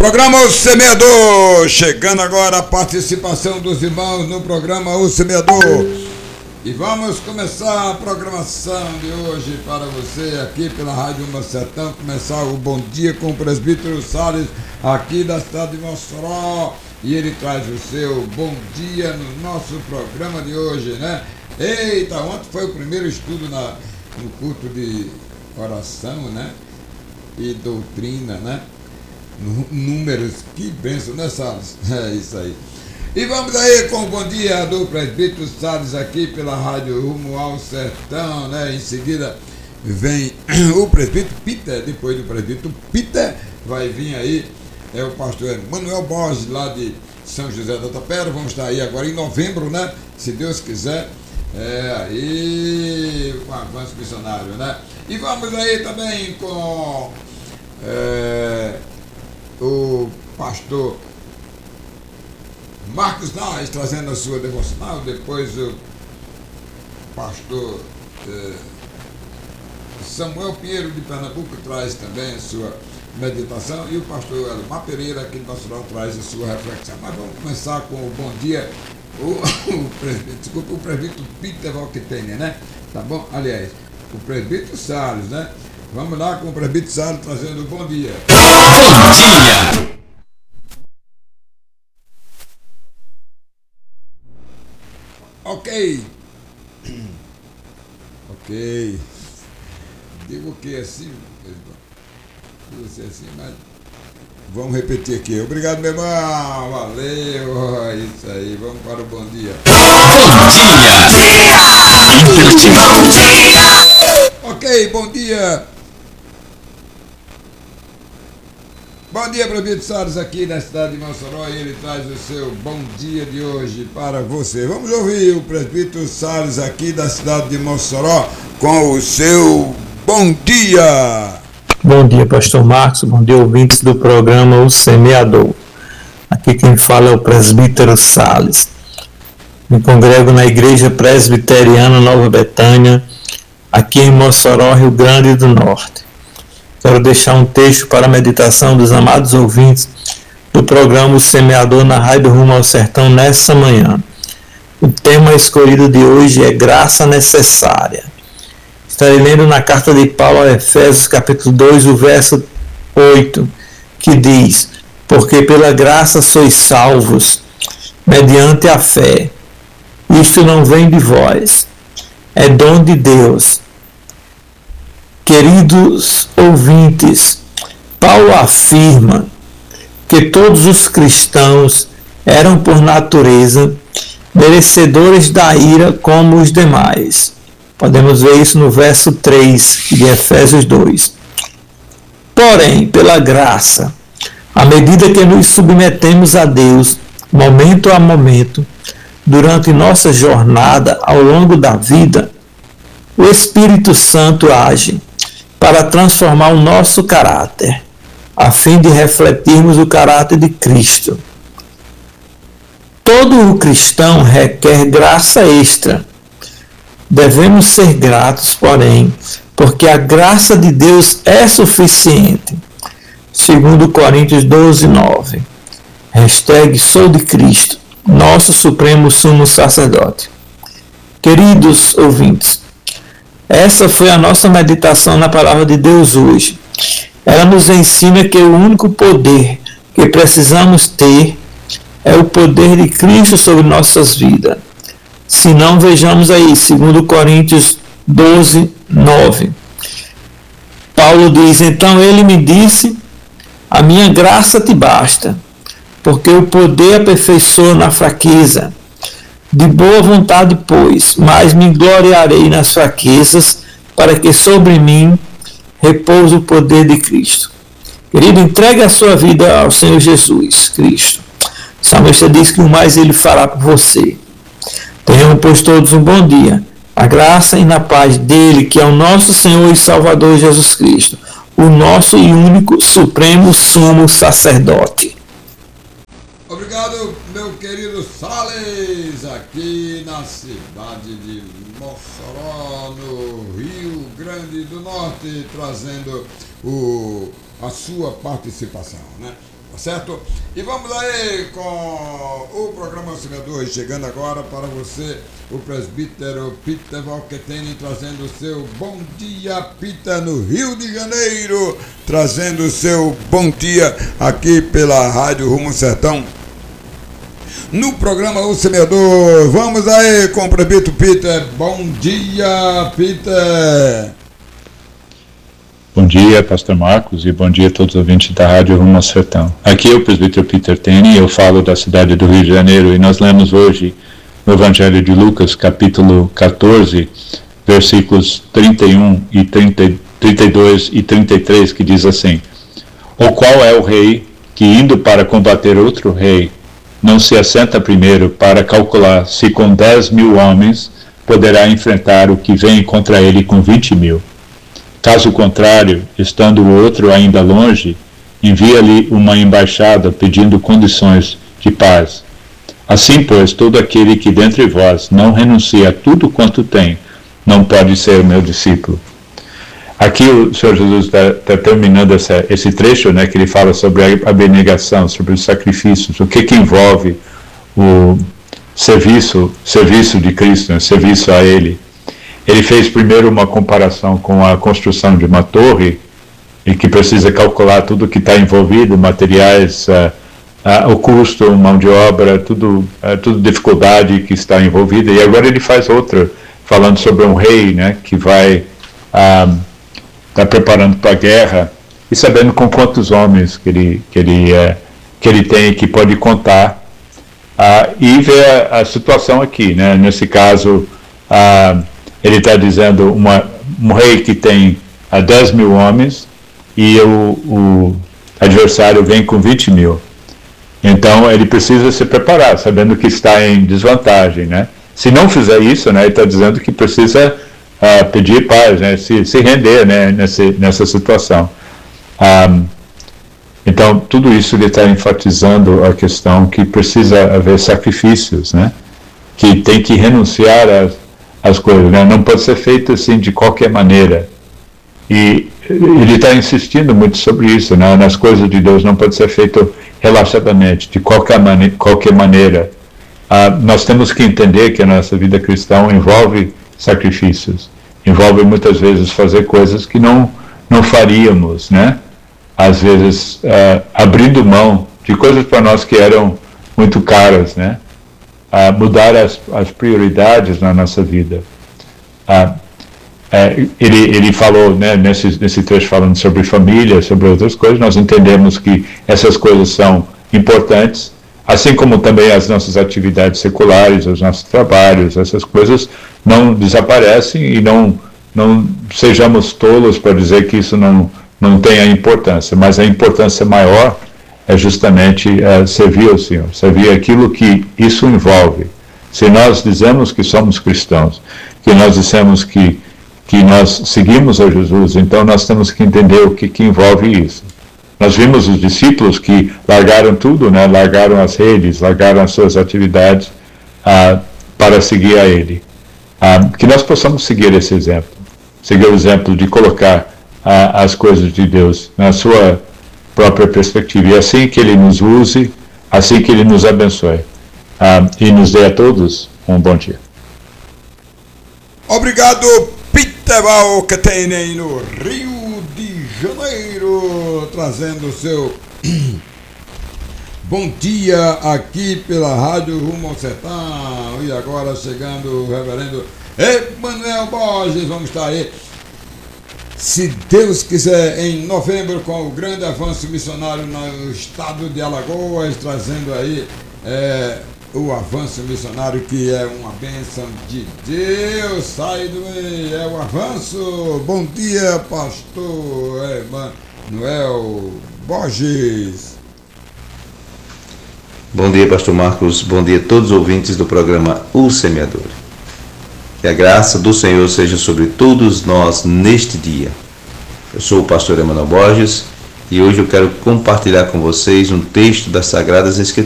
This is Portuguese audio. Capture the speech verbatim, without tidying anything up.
Programa O Semeador, chegando agora a participação dos irmãos no programa O Semeador. E vamos começar a programação de hoje para você aqui pela Rádio Sertão. Começar o Bom Dia com o presbítero Salles aqui da cidade de Mossoró. E ele traz o seu bom dia no nosso programa de hoje, né? Eita, ontem foi o primeiro estudo na, no culto de oração, né? E doutrina, né? Números, que bênção, né, Salles? É isso aí. E vamos aí com o bom dia do presbítero Salles aqui pela Rádio Rumo ao Sertão, né? Em seguida vem o presbítero Peter, depois do presbítero Peter vai vir aí, é o pastor Manuel Borges, lá de São José da Tapera. Vamos estar aí agora em novembro, né? Se Deus quiser, é aí com avanço missionário, né? E vamos aí também com é, o pastor Marcos Nais trazendo a sua devocional, depois o pastor eh, Samuel Pinheiro de Pernambuco traz também a sua meditação e o pastor Elmar Pereira aqui de Mossoró traz a sua reflexão. Mas vamos começar com o bom dia, o, o presbítero, desculpa, o presbítero Peter Valquitene, né? Tá bom? Aliás, o presbítero Salles, né? Vamos lá com o presbítero Salles trazendo o bom dia. Bom dia! Ok. Ok. Digo que assim, digo assim, mas vamos repetir aqui. Obrigado, meu irmão. Valeu. É isso aí. Vamos para o bom dia. Bom dia! Ok, bom dia. Bom dia, presbítero Salles, aqui na cidade de Mossoró, e ele traz o seu bom dia de hoje para você. Vamos ouvir o presbítero Salles aqui da cidade de Mossoró com o seu bom dia. Bom dia, pastor Marcos, bom dia, ouvintes do programa O Semeador. Aqui quem fala é o presbítero Salles. Me congrego na Igreja Presbiteriana Nova Betânia, aqui em Mossoró, Rio Grande do Norte. Quero deixar um texto para a meditação dos amados ouvintes do programa O Semeador na Rádio Rumo ao Sertão nesta manhã. O tema escolhido de hoje é graça necessária. Estarei lendo na carta de Paulo a Efésios, capítulo dois, o verso oito, que diz: porque pela graça sois salvos, mediante a fé. Isto não vem de vós, é dom de Deus. Queridos ouvintes, Paulo afirma que todos os cristãos eram por natureza merecedores da ira como os demais. Podemos ver isso no verso três de Efésios dois. Porém, pela graça, à medida que nos submetemos a Deus, momento a momento, durante nossa jornada ao longo da vida, o Espírito Santo age para transformar o nosso caráter, a fim de refletirmos o caráter de Cristo. Todo o cristão requer graça extra. Devemos ser gratos, porém, porque a graça de Deus é suficiente. Segundo Coríntios doze, nove. Hashtag sou de Cristo, nosso supremo sumo sacerdote. Queridos ouvintes, essa foi a nossa meditação na palavra de Deus hoje. Ela nos ensina que o único poder que precisamos ter é o poder de Cristo sobre nossas vidas. Se não, vejamos aí, segundo Coríntios doze, nove. Paulo diz: então ele me disse, a minha graça te basta, porque o poder aperfeiçoa na fraqueza. De boa vontade, pois, mas me gloriarei nas fraquezas, para que sobre mim repouse o poder de Cristo. Querido, entregue a sua vida ao Senhor Jesus Cristo. O salmista diz que o mais ele fará por você. Tenham, pois, todos um bom dia. A graça e na paz dele, que é o nosso Senhor e Salvador Jesus Cristo, o nosso e único supremo sumo sacerdote. Obrigado, meu querido Salles, aqui na cidade de Mossoró, no Rio Grande do Norte, trazendo o, a sua participação, né? tá certo? E vamos aí com o programa Semeador, chegando agora para você, o presbítero Peter Valquetene, trazendo o seu Bom Dia, Peter, no Rio de Janeiro, trazendo o seu Bom Dia aqui pela Rádio Rumo Sertão, no programa O Semeador. Vamos aí com o presbítero Peter. Bom dia, Peter. Bom dia, pastor Marcos, e bom dia a todos os ouvintes da Rádio Rumo Sertão. Aqui é o presbítero Peter Tene, eu falo da cidade do Rio de Janeiro, e nós lemos hoje no Evangelho de Lucas, capítulo catorze, versículos trinta e um e trinta, trinta e dois e trinta e três, que diz assim: O qual é o rei que, indo para combater outro rei, não se assenta primeiro para calcular se com dez mil homens poderá enfrentar o que vem contra ele com vinte mil? Caso contrário, estando o outro ainda longe, envia-lhe uma embaixada pedindo condições de paz. Assim, pois, todo aquele que dentre vós não renuncia a tudo quanto tem, não pode ser meu discípulo. Aqui o Senhor Jesus está tá terminando essa, esse trecho, né, que ele fala sobre a abnegação, sobre os sacrifícios, o que que envolve o serviço, serviço de Cristo, né, serviço a Ele. Ele fez primeiro uma comparação com a construção de uma torre, e que precisa calcular tudo que está envolvido, materiais, uh, uh, o custo, mão de obra, tudo, uh, tudo dificuldade que está envolvida. E agora ele faz outra, falando sobre um rei, né, que vai estar uh, tá preparando para a guerra, e sabendo com quantos homens que ele, que ele, uh, que ele tem, que pode contar, uh, e ver a, a situação aqui, né, nesse caso... Uh, Ele está dizendo uma, um rei que tem uh, dez mil homens e o, o adversário vem com vinte mil. Então ele precisa se preparar, sabendo que está em desvantagem, né? Se não fizer isso, né, ele está dizendo que precisa uh, pedir paz, né, se, se render, né, nessa, nessa situação. Um, então tudo isso ele está enfatizando a questão que precisa haver sacrifícios, né? Que tem que renunciar a as coisas, né? Não pode ser feito assim de qualquer maneira. E ele está insistindo muito sobre isso, né? Nas coisas de Deus não pode ser feito relaxadamente, de qualquer, mane qualquer maneira. Ah, nós temos que entender que a nossa vida cristã envolve sacrifícios, envolve muitas vezes fazer coisas que não, não faríamos, né? Às vezes ah, abrindo mão de coisas para nós que eram muito caras, né? Uh, mudar as, as prioridades na nossa vida. Uh, uh, ele, ele falou, né, nesse, nesse trecho falando sobre família, sobre outras coisas, nós entendemos que essas coisas são importantes, assim como também as nossas atividades seculares, os nossos trabalhos, essas coisas não desaparecem, e não, não sejamos tolos para dizer que isso não, não tem a importância, mas a importância maior é justamente uh, servir ao Senhor, servir aquilo que isso envolve. Se nós dizemos que somos cristãos, que nós dissemos que, que nós seguimos a Jesus, então nós temos que entender o que, que envolve isso. Nós vimos os discípulos que largaram tudo, né? Largaram as redes, largaram as suas atividades uh, para seguir a Ele. Uh, que nós possamos seguir esse exemplo, seguir o exemplo de colocar uh, as coisas de Deus na sua própria perspectiva, e assim que Ele nos use, assim que Ele nos abençoe, uh, e nos dê a todos um bom dia. Obrigado, Peter Valquetene, no Rio de Janeiro, trazendo o seu bom dia aqui pela Rádio Rumo ao Sertão. E agora chegando o reverendo Emanuel Borges, vamos estar aí, se Deus quiser, em novembro, com o grande avanço missionário no estado de Alagoas, trazendo aí é, o avanço missionário, que é uma bênção de Deus, sai do meio, é o avanço. Bom dia, pastor Emanuel Borges. Bom dia, pastor Marcos, bom dia a todos os ouvintes do programa O Semeador. Que a graça do Senhor seja sobre todos nós neste dia. Eu sou o pastor Emanuel Borges e hoje eu quero compartilhar com vocês um texto das Sagradas Escrituras.